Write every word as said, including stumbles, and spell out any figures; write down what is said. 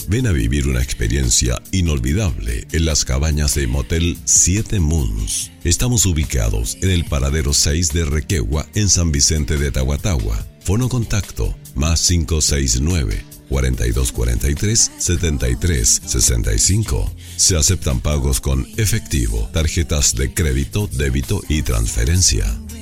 Ven a vivir una experiencia inolvidable en las cabañas de Motel Siete Moons. Estamos ubicados en el paradero seis de Requegua, en San Vicente de Tahuatahua. Fono contacto más cinco seis nueve, cuatro dos cuatro tres, siete tres seis cinco. Se aceptan pagos con efectivo, tarjetas de crédito, débito y transferencia.